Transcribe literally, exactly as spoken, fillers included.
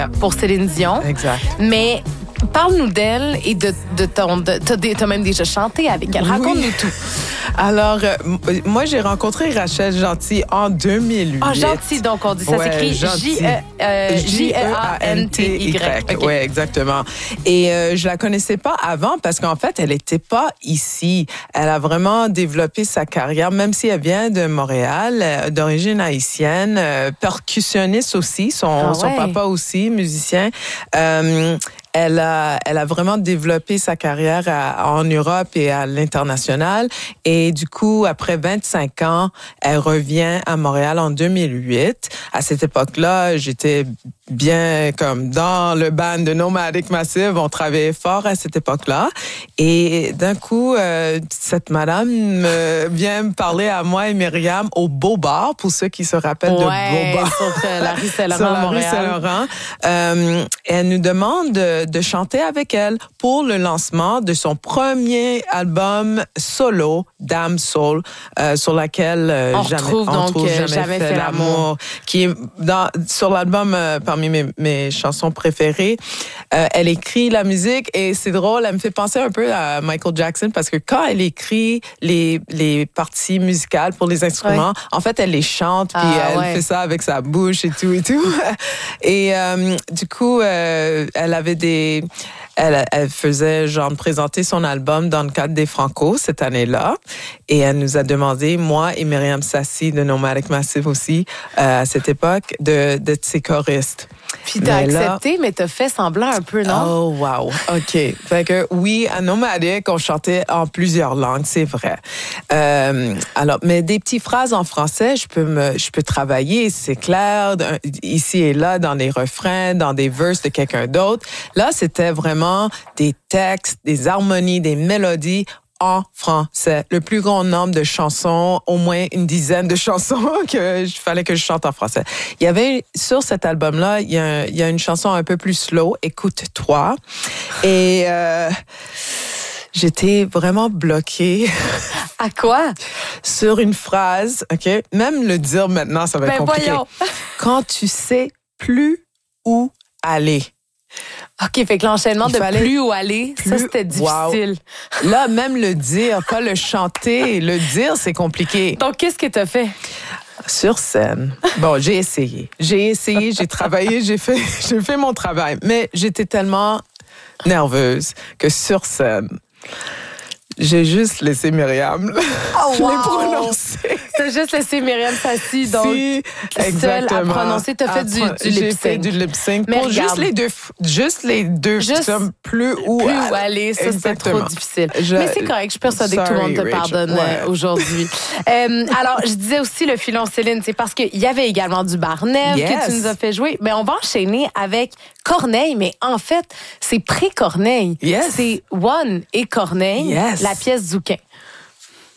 yeah. pour Céline Dion. Exact. Mais parle-nous d'elle et de, de ton... De, t'as, t'as même déjà chanté avec elle. Raconte-nous oui. tout. Alors, euh, moi, j'ai rencontré Rachel Gentil en deux mille huit. Ah, Gentil, donc on dit. Ça ouais, s'écrit J E A N T Y. Okay. Oui, exactement. Et euh, je la connaissais pas avant parce qu'en fait, elle était pas ici. Elle a vraiment développé sa carrière, même si elle vient de Montréal, euh, d'origine haïtienne, euh, percussionniste aussi, son, ah, ouais. son papa aussi, musicien. Euh, Elle a, elle a vraiment développé sa carrière à, en Europe et à l'international. Et du coup, après vingt-cinq ans, elle revient à Montréal en deux mille huit. À cette époque-là, j'étais bien comme dans le band de Nomadic Massive. On travaillait fort à cette époque-là. Et d'un coup, euh, cette madame euh, vient me parler à moi et Myriam au Beau Bar, pour ceux qui se rappellent ouais, de Beau Bar. Sur euh, la rue Saint-Laurent, sur la Montréal. rue Saint-Laurent. Euh, elle nous demande de, de chanter avec elle pour le lancement de son premier album solo, Damn Soul, euh, sur laquelle euh, on jamais, retrouve on donc trouve euh, jamais, jamais fait, fait l'amour. l'amour, qui est dans, sur l'album euh, parmi mes, mes chansons préférées. Euh, elle écrit la musique et c'est drôle, elle me fait penser un peu à Michael Jackson parce que quand elle écrit les, les parties musicales pour les instruments, ouais. en fait, elle les chante puis ah, elle ouais. fait ça avec sa bouche et tout et tout. Et euh, du coup, euh, elle avait des... Elle, elle faisait genre présenter son album dans le cadre des Franco cette année-là. Et elle nous a demandé, moi et Myriam Sassi de Nomadic Massive aussi, euh, à cette époque, de, d'être ses choristes. Puis t'as mais accepté, là, mais t'as fait semblant un peu, non? Oh, wow. OK. Fait que oui, à Nomadic, on chantait en plusieurs langues, c'est vrai. Euh, alors, mais des petites phrases en français, je peux me, je peux travailler, c'est clair, ici et là, dans les refrains, dans des verses de quelqu'un d'autre. Là, c'était vraiment des textes, des harmonies, des mélodies en français. Le plus grand nombre de chansons, au moins une dizaine de chansons que je fallait que je chante en français. Il y avait, sur cet album-là, il y a, il y a une chanson un peu plus slow, Écoute-toi. Et euh, j'étais vraiment bloquée. À quoi? Sur une phrase, OK? Même le dire maintenant, ça va être ben compliqué. Voyons. Quand tu sais plus où aller. OK, fait que l'enchaînement Il de fallait plus où aller, plus, ça, c'était difficile. Wow. Là, même le dire, pas le chanter, le dire, c'est compliqué. Donc, qu'est-ce que t'as fait? Sur scène. Bon, j'ai essayé. J'ai essayé, j'ai travaillé, j'ai fait, j'ai fait mon travail. Mais j'étais tellement nerveuse que sur scène, j'ai juste laissé Myriam oh, wow. les prononcer. T'as juste laissé Myriam Sassi, donc si, seule à prononcer. T'as fait à, du, du lip-sync. J'ai fait du lip-sync pour regarde, juste les deux, juste les deux, juste plus où plus aller. Où aller ça, c'est trop difficile. Je, Mais c'est correct, je suis persuadée sorry, que tout le monde te Rachel. pardonne ouais. aujourd'hui. euh, alors, je disais aussi le filon Céline, c'est parce qu'il y avait également du Barnève yes. que tu nous as fait jouer. Mais on va enchaîner avec Corneille, mais en fait, c'est pré-Corneille. Yes. C'est One et Corneille, yes. la pièce Zouquin.